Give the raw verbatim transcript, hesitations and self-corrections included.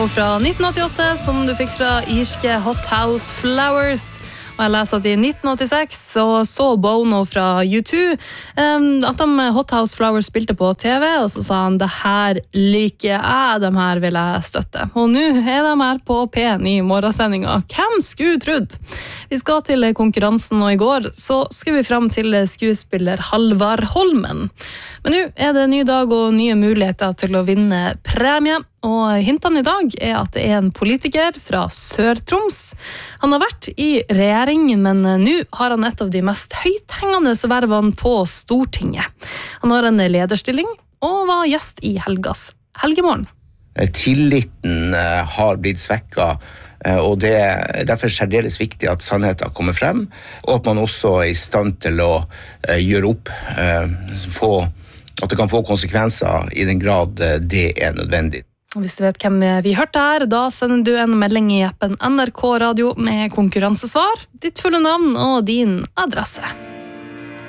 Fra nitten åttiåtte, som du fikk fra irske Hot House Flowers. Og jeg leser at i nitten åttiseks så, så Bono fra U to um, at de Hot House Flowers spilte på T V, og så sa han, det her liker jeg, de her vil jeg støtte. Og nå er de her på P en i morgensendinga. Hvem skulle trodd? Vi skal til konkurransen, og i går så skal vi frem til skuespiller Halvard Holmen. Men nå er det ny dag og nye muligheter til å vinne premie. Og hintene i dag er at det er en politiker fra Sør-Troms. Han har vært i regjering, men nå har han et av de mest høythengende vervene på Stortinget. Han har en lederstilling og var gjest i helgas Helgemorgen. Tilliten har blitt svekket, og det er derfor særdeles viktig at sannheten kommer frem, og at man også er i stand til å gjøre opp, få, at det kan få konsekvenser i den grad det er nødvendig. Hvis du vet hvem vi hørte her, da sender du en melding i appen N R K Radio med konkurransesvar, ditt fulle navn og din adresse.